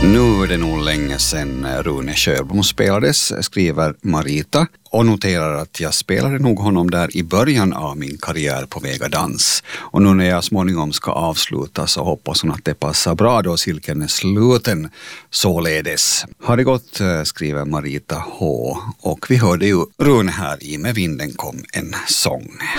Nu är det nog länge sedan Rune Sjöblom spelades, skriver Marita, och noterar att jag spelade nog honom där i början av min karriär på Vega Dans. Och nu när jag småningom ska avsluta så hoppas hon att det passar bra då cirkeln är sluten således. Har det gått, skriver Marita H. Och vi hörde ju Rune här i Med vinden kom en sång.